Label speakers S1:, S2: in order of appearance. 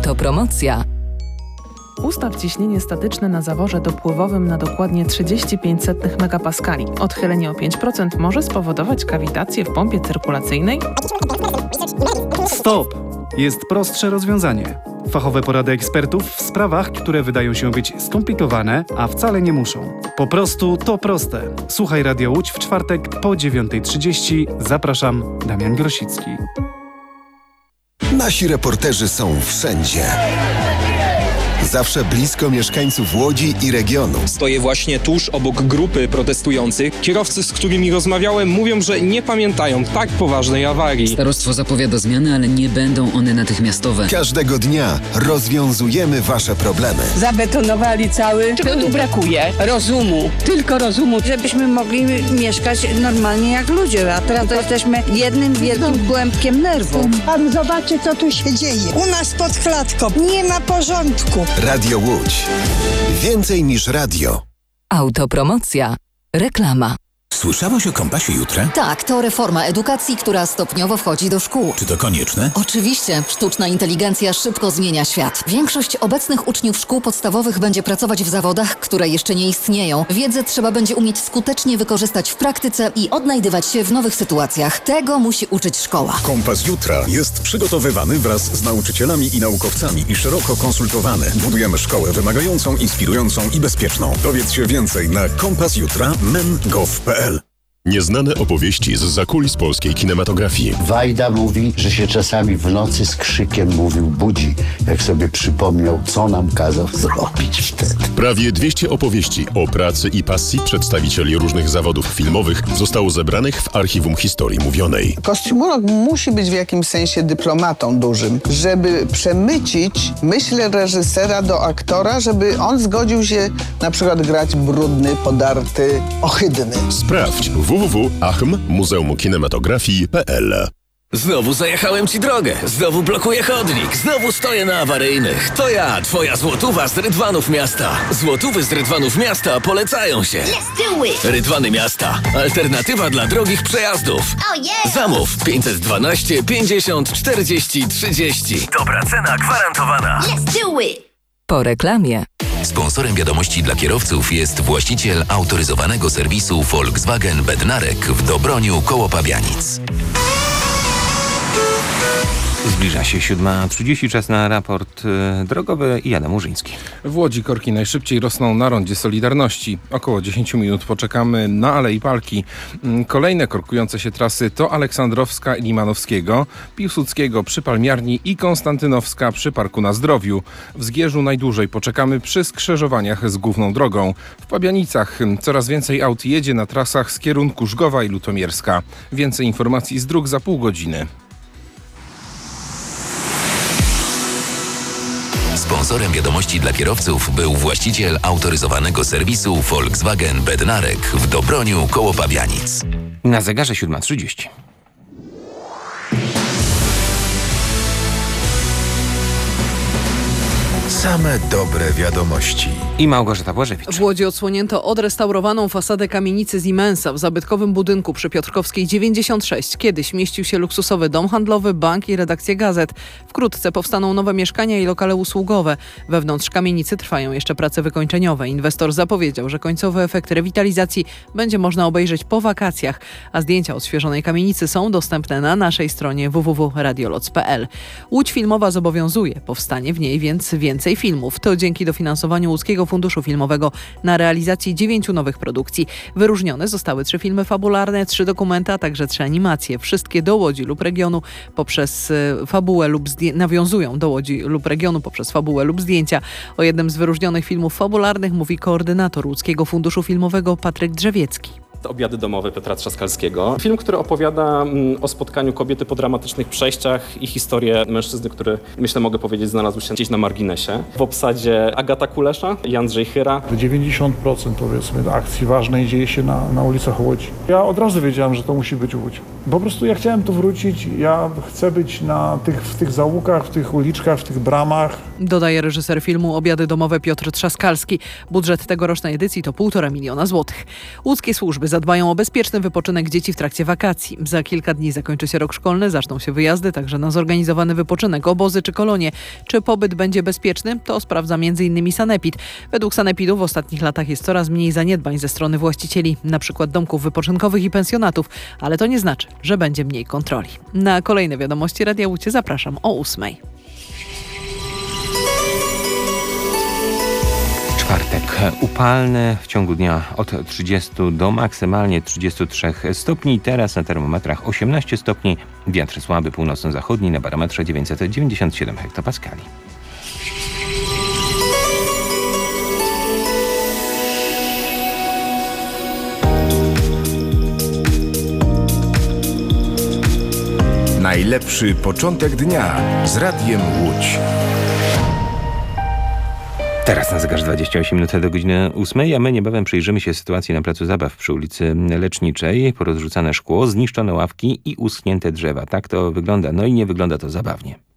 S1: Autopromocja.
S2: Ustaw ciśnienie statyczne na zaworze dopływowym na dokładnie 35 megapaskali. Odchylenie o 5% może spowodować kawitację w pompie cyrkulacyjnej.
S3: Stop! Jest prostsze rozwiązanie. Fachowe porady ekspertów w sprawach, które wydają się być skomplikowane, a wcale nie muszą. Po prostu to proste. Słuchaj Radio Łódź w czwartek po 9:30. Zapraszam, Damian Grosicki.
S4: Nasi reporterzy są wszędzie. Zawsze blisko mieszkańców Łodzi i regionu.
S5: Stoję właśnie tuż obok grupy protestujących. Kierowcy, z którymi rozmawiałem, mówią, że nie pamiętają tak poważnej awarii.
S6: Starostwo zapowiada zmiany, ale nie będą one natychmiastowe.
S4: Każdego dnia rozwiązujemy wasze problemy.
S7: Zabetonowali cały. Czego tu brakuje? Rozumu. Tylko rozumu.
S8: Żebyśmy mogli mieszkać normalnie jak ludzie, a teraz to jesteśmy jednym wielkim kłębkiem nerwów.
S7: Pan zobaczy, co tu się dzieje. U nas pod klatką nie ma porządku.
S4: Radio Łódź. Więcej niż radio.
S1: Autopromocja. Reklama.
S9: Słyszałaś o Kompasie Jutra?
S10: Tak, to reforma edukacji, która stopniowo wchodzi do szkół.
S9: Czy to konieczne?
S10: Oczywiście. Sztuczna inteligencja szybko zmienia świat. Większość obecnych uczniów szkół podstawowych będzie pracować w zawodach, które jeszcze nie istnieją. Wiedzę trzeba będzie umieć skutecznie wykorzystać w praktyce i odnajdywać się w nowych sytuacjach. Tego musi uczyć szkoła.
S11: Kompas Jutra jest przygotowywany wraz z nauczycielami i naukowcami i szeroko konsultowany. Budujemy szkołę wymagającą, inspirującą i bezpieczną. Dowiedz się więcej na kompasjutra.men.gov.pl.
S12: Nieznane opowieści z zakulis polskiej kinematografii.
S13: Wajda mówi, że się czasami w nocy z krzykiem budzi, jak sobie przypomniał, co nam kazał zrobić wtedy.
S12: Prawie 200 opowieści o pracy i pasji przedstawicieli różnych zawodów filmowych zostało zebranych w Archiwum Historii Mówionej.
S14: Kostiumolog musi być w jakimś sensie dyplomatą dużym, żeby przemycić myśl reżysera do aktora, żeby on zgodził się na przykład grać brudny, podarty, ohydny.
S12: Sprawdź www.muzeumkinematografii.pl.
S15: Znowu zajechałem ci drogę, znowu blokuję chodnik, znowu stoję na awaryjnych. To ja, twoja złotówa z Rydwanów Miasta. Złotówy z Rydwanów Miasta polecają się. Rydwany Miasta. Alternatywa dla drogich przejazdów. Zamów 512 50 40 30. Dobra cena gwarantowana.
S1: Po reklamie.
S9: Sponsorem wiadomości dla kierowców jest właściciel autoryzowanego serwisu Volkswagen Bednarek w Dobroniu koło Pabianic.
S16: Zbliża się 7:30, czas na raport drogowy i Adam Murzyński.
S17: W Łodzi korki najszybciej rosną na rondzie Solidarności. Około 10 minut poczekamy na Alei Palki. Kolejne korkujące się trasy to Aleksandrowska i Limanowskiego, Piłsudskiego przy Palmiarni i Konstantynowska przy Parku na Zdrowiu. W Zgierzu najdłużej poczekamy przy skrzyżowaniach z główną drogą. W Pabianicach coraz więcej aut jedzie na trasach z kierunku Żgowa i Lutomierska. Więcej informacji z dróg za pół godziny.
S9: Sponsorem wiadomości dla kierowców był właściciel autoryzowanego serwisu Volkswagen Bednarek w Dobroniu koło Pabianic.
S16: Na zegarze 7:30.
S4: Same dobre wiadomości.
S16: I Małgorzata Błażewicz.
S18: W Łodzi odsłonięto odrestaurowaną fasadę kamienicy Siemensa w zabytkowym budynku przy Piotrkowskiej 96. Kiedyś mieścił się luksusowy dom handlowy, bank i redakcje gazet. Wkrótce powstaną nowe mieszkania i lokale usługowe. Wewnątrz kamienicy trwają jeszcze prace wykończeniowe. Inwestor zapowiedział, że końcowy efekt rewitalizacji będzie można obejrzeć po wakacjach, a zdjęcia odświeżonej kamienicy są dostępne na naszej stronie www.radioloc.pl. Łódź filmowa zobowiązuje. Powstanie w niej więc więcej filmów. To dzięki dofinansowaniu Łódzkiego Funduszu Filmowego na realizacji 9 nowych produkcji. Wyróżnione zostały 3 filmy fabularne, 3 dokumenty, a także 3 animacje. Wszystkie do Łodzi lub regionu poprzez fabułę lub nawiązują do Łodzi lub regionu poprzez fabułę lub zdjęcia. O jednym z wyróżnionych filmów fabularnych mówi koordynator Łódzkiego Funduszu Filmowego Patryk Drzewiecki.
S19: Obiady domowe Piotra Trzaskalskiego. Film, który opowiada o spotkaniu kobiety po dramatycznych przejściach i historię mężczyzny, który, myślę, mogę powiedzieć, znalazł się gdzieś na marginesie. W obsadzie Agata Kulesza i Andrzej Chyra.
S20: 90% powiedzmy akcji ważnej dzieje się na ulicach Łodzi. Ja od razu wiedziałem, że to musi być Łódź. Po prostu ja chciałem tu wrócić, ja chcę być w tych zaułkach, w tych uliczkach, w tych bramach.
S18: Dodaje reżyser filmu Obiady domowe Piotr Trzaskalski. Budżet tegorocznej edycji to 1,5 miliona złotych. Łódzkie służby zadbają o bezpieczny wypoczynek dzieci w trakcie wakacji. Za kilka dni zakończy się rok szkolny, zaczną się wyjazdy, także na zorganizowany wypoczynek, obozy czy kolonie. Czy pobyt będzie bezpieczny? To sprawdza m.in. Sanepid. Według Sanepidu w ostatnich latach jest coraz mniej zaniedbań ze strony właścicieli, na przykład domków wypoczynkowych i pensjonatów, ale to nie znaczy, że będzie mniej kontroli. Na kolejne wiadomości Radia Łódź zapraszam o 8:00.
S16: Czwartek upalny, w ciągu dnia od 30 do maksymalnie 33 stopni. Teraz na termometrach 18 stopni, wiatr słaby północno-zachodni, na barometrze 997 hektopaskali.
S21: Najlepszy początek dnia z Radiem Łódź.
S16: Teraz na zegarze 28 minut do godziny 8, a my niebawem przyjrzymy się sytuacji na placu zabaw przy ulicy Leczniczej. Porozrzucane szkło, zniszczone ławki i uschnięte drzewa. Tak to wygląda. No i nie wygląda to zabawnie.